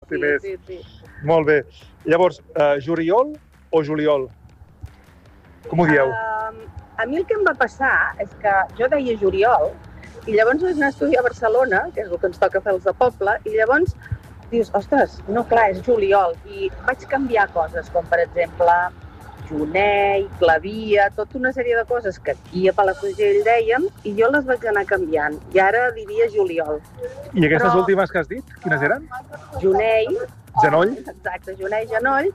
primers. Sí. Molt bé. Llavors, Juriol o Juliol? Com ho dieu? A mi el que em va passar és que jo deia Juriol i llavors vaig anar a estudiar a Barcelona, que és el que ens toca fer els de poble, i llavors dius, ostres, no, clar, és Juliol. I vaig canviar coses, com per exemple Junei, Clavia, tota una sèrie de coses que aquí a Palafrugell dèiem, i jo les vaig anar canviant. I ara diria Juliol. I aquestes últimes que has dit, quines eren? Junei. Genoll? Exacte, Junei, genoll.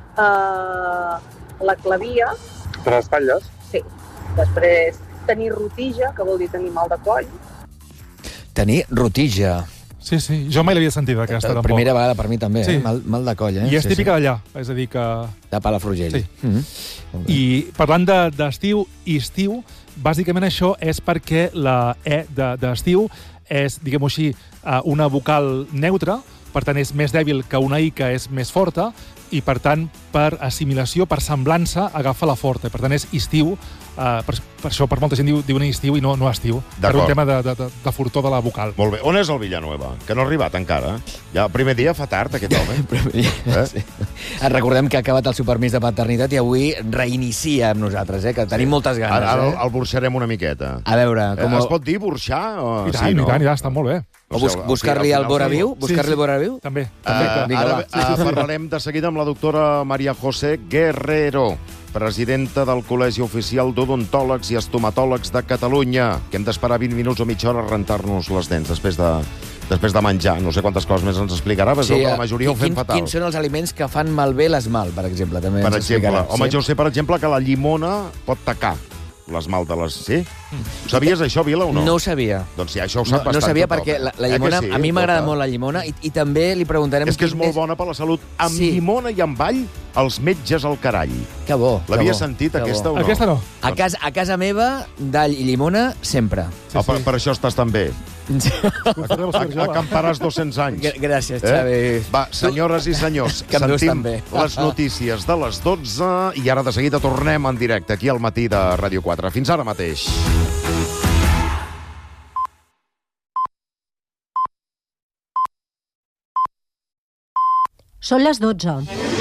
La Clavia. Per les espatlles? Sí. Després tenir rotija, que vol dir tenir mal de coll. Tenir rotija. Sí, jo mai l'havia sentit, aquesta, tampoc. Primera vegada per mi també, sí. Mal de coll. I és típica d'allà, és a dir que... De Palafrugell. Sí. I parlant d'estiu i estiu, bàsicament això és perquè la E d'estiu és, diguem-ho així, una vocal neutra, per tant és més dèbil que una I que és més forta, i per tant, per assimilació, per semblança, agafa la forta. Per tant, és estiu. Per això per molta gent diuen estiu i no estiu. Per un tema de fortor de la vocal. Molt bé. On és el Villanueva? Que no ha arribat encara. Ja el primer dia fa tard, aquest home. Sí. Recordem que ha acabat el seu permís de paternitat i avui reinicia amb nosaltres, que tenim moltes ganes. Ara el burxarem una miqueta. A veure... Es pot dir burxar? I tant, ja està molt bé. O buscar-li el vora viu? Buscar-li el vora viu? També. Ara parlarem de seguida amb la doctora María José Guerrero, presidenta del Col·legi Oficial d'Odontòlegs i Estomatòlegs de Catalunya, que hem d'esperar 20 minuts o mitja hora a rentar-nos les dents després de menjar. No sé quantes coses més ens explicarà, però la majoria ho fem fatal. Quins són els aliments que fan malbé l'esmalt, per exemple? També per exemple, jo sé, per exemple, que la llimona pot tacar l'esmalt de les... Sí? Ho sabies, això, Vila, o no? No ho sabia. Doncs sí, això ho sap bastant. No sabia perquè la llimona... A mi m'agrada molt la llimona i també li preguntarem... És que és molt bona per la salut. Amb llimona i amb all, els metges al carall. Que bo. L'havia sentit, aquesta, o no? Aquesta no. A casa meva, d'all i llimona, sempre. Per això estàs tan bé. Acamparàs 200 anys. Gràcies, Xavi. Va, senyores i senyors, sentim les notícies de les 12 i ara de seguida tornem en directe aquí al matí de Ràdio 4. Fins ara mateix. Són les 12.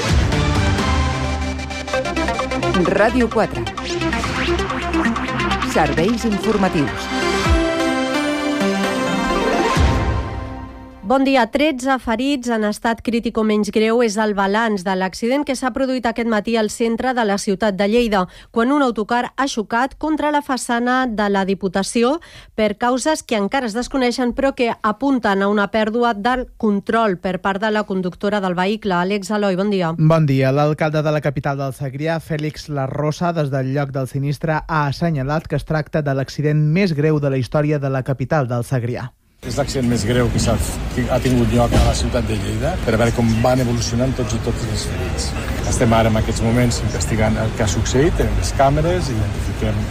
Ràdio 4. Serveis informatius. Bon dia. 13 ferits en estat crític o menys greu és el balanç de l'accident que s'ha produït aquest matí al centre de la ciutat de Lleida, quan un autocar ha xocat contra la façana de la Diputació per causes que encara es desconeixen però que apunten a una pèrdua del control per part de la conductora del vehicle. Àlex Eloi, bon dia. Bon dia. L'alcalde de la capital del Segrià, Félix Larrosa, des del lloc del sinistre, ha assenyalat que es tracta de l'accident més greu de la història de la capital del Segrià. És l'accident més greu que ha tingut lloc a la ciutat de Lleida per veure com van evolucionant tots els ferits. Estem ara en aquests moments investigant el que ha succeït, tenim les càmeres, identifiquem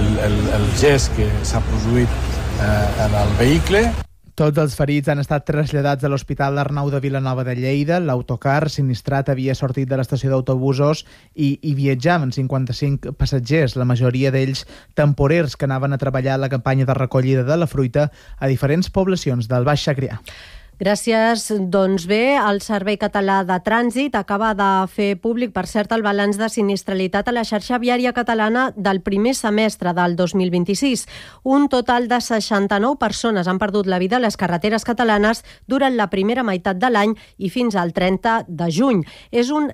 el gest que s'ha produït en el vehicle. Tots els ferits han estat traslladats a l'Hospital Arnau de Vilanova de Lleida. L'autocar sinistrat havia sortit de l'estació d'autobusos i viatjaven 55 passatgers, la majoria d'ells temporers que anaven a treballar a la campanya de recollida de la fruita a diferents poblacions del Baix Segrià. Gràcies. Doncs bé, el Servei Català de Trànsit acaba de fer públic, per cert, el balanç de sinistralitat a la xarxa viària catalana del primer semestre del 2026. Un total de 69 persones han perdut la vida a les carreteres catalanes durant la primera meitat de l'any i fins al 30 de juny. És un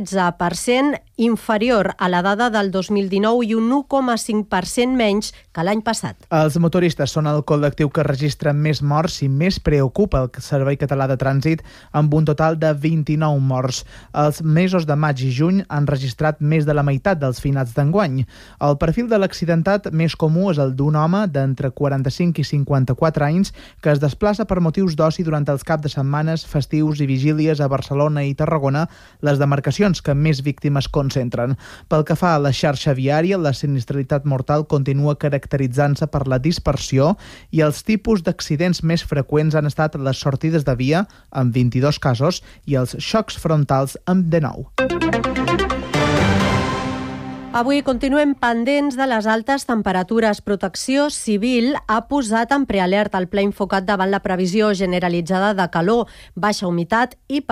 16% inferior a la dada del 2019 i un 1,5% menys que l'any passat. Els motoristes són el col·lectiu que registra més morts i més preocupa el Servei Català de Trànsit, amb un total de 29 morts. Els mesos de maig i juny han registrat més de la meitat dels finats d'enguany. El perfil de l'accidentat més comú és el d'un home d'entre 45 i 54 anys que es desplaça per motius d'oci durant els caps de setmanes, festius i vigílies a Barcelona i Tarragona, les demarcacions que més víctimes concentren. Pel que fa a la xarxa viària, la sinistralitat mortal continua caracteritzant-se per la dispersió i els tipus d'accidents més freqüents han estat les sortides de via, amb 22 casos, i els xocs frontals, amb 19. Avui continuem pendents de les altes temperatures. Protecció Civil ha posat en prealerta el pla Infocat davant la previsió generalitzada de calor, baixa humitat i